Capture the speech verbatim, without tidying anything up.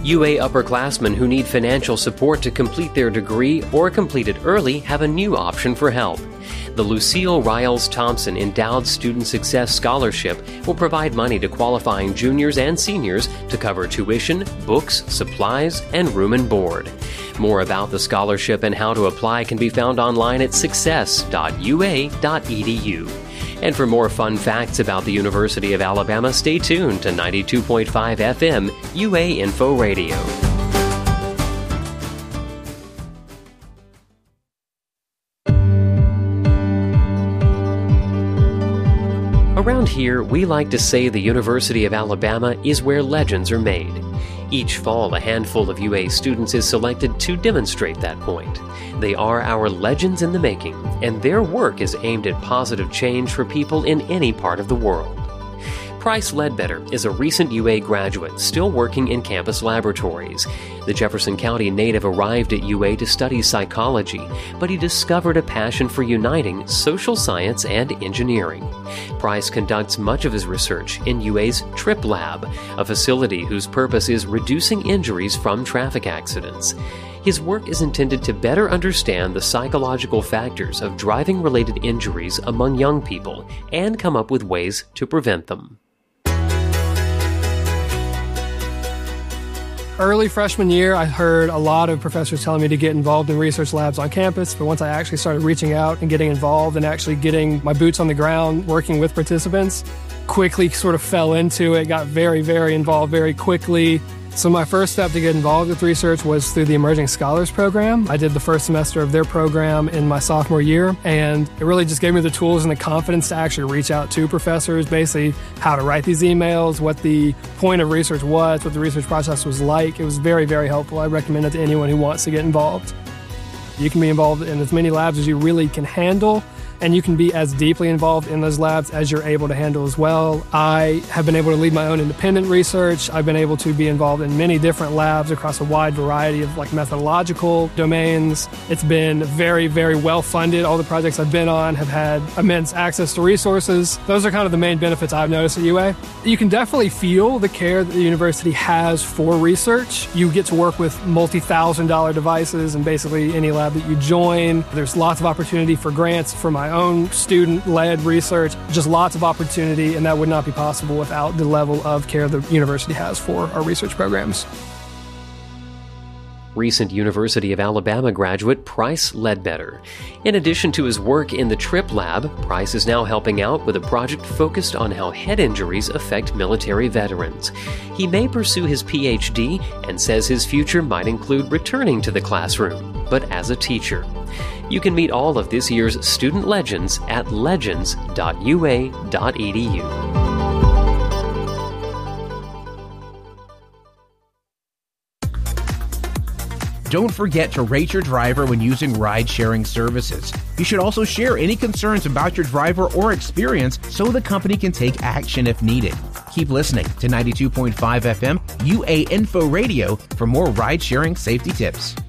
U A upperclassmen who need financial support to complete their degree or complete it early have a new option for help. The Lucille Riles Thompson Endowed Student Success Scholarship will provide money to qualifying juniors and seniors to cover tuition, books, supplies, and room and board. More about the scholarship and how to apply can be found online at success dot u a dot e d u. And for more fun facts about the University of Alabama, stay tuned to ninety-two point five F M U A Info Radio. Around here, we like to say the University of Alabama is where legends are made. Each fall, a handful of U A students is selected to demonstrate that point. They are our legends in the making, and their work is aimed at positive change for people in any part of the world. Price Ledbetter is a recent U A graduate still working in campus laboratories. The Jefferson County native arrived at U A to study psychology, but he discovered a passion for uniting social science and engineering. Price conducts much of his research in U A's Trip Lab, a facility whose purpose is reducing injuries from traffic accidents. His work is intended to better understand the psychological factors of driving-related injuries among young people and come up with ways to prevent them. Early freshman year, I heard a lot of professors telling me to get involved in research labs on campus, but once I actually started reaching out and getting involved and actually getting my boots on the ground, working with participants, quickly sort of fell into it, got very, very involved very quickly. So my first step to get involved with research was through the Emerging Scholars Program. I did the first semester of their program in my sophomore year, and it really just gave me the tools and the confidence to actually reach out to professors, basically how to write these emails, what the point of research was, what the research process was like. It was very, very helpful. I recommend it to anyone who wants to get involved. You can be involved in as many labs as you really can handle, and you can be as deeply involved in those labs as you're able to handle as well. I have been able to lead my own independent research. I've been able to be involved in many different labs across a wide variety of like methodological domains. It's been very, very well funded. All the projects I've been on have had immense access to resources. Those are kind of the main benefits I've noticed at U A. You can definitely feel the care that the university has for research. You get to work with multi-thousand dollar devices in basically any lab that you join. There's lots of opportunity for grants for my own student-led research, just lots of opportunity, and that would not be possible without the level of care the university has for our research programs. Recent University of Alabama graduate Price Ledbetter. In addition to his work in the Trip Lab, Price is now helping out with a project focused on how head injuries affect military veterans. He may pursue his P H D and says his future might include returning to the classroom, but as a teacher. You can meet all of this year's student legends at legends dot u a dot e d u. Don't forget to rate your driver when using ride-sharing services. You should also share any concerns about your driver or experience so the company can take action if needed. Keep listening to ninety-two point five F M U A Info Radio for more ride-sharing safety tips.